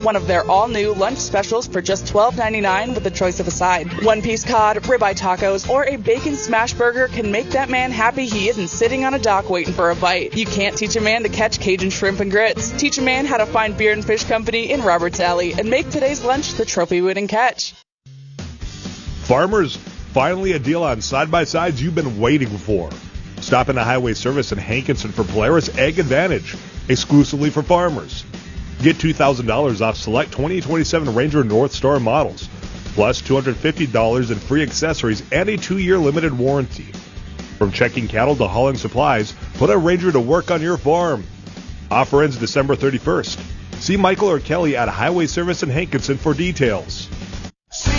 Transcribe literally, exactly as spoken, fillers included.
One of their all-new lunch specials for just twelve ninety-nine with a choice of a side. One-piece cod, ribeye tacos, or a bacon smash burger can make that man happy he isn't sitting on a dock waiting for a bite. You can't teach a man to catch Cajun shrimp and grits. Teach a man how to find Beer and Fish Company in Roberts Alley and make today's lunch the trophy winning catch. Farmers, finally a deal on side-by-sides you've been waiting for. Stop in a Highway Service in Hankinson for Polaris Ag Advantage, exclusively for farmers. Get two thousand dollars off select twenty twenty-seven Ranger North Star models, plus two hundred fifty dollars in free accessories and a two-year limited warranty. From checking cattle to hauling supplies, put a Ranger to work on your farm. Offer ends December thirty-first. See Michael or Kelly at Highway Service in Hankinson for details.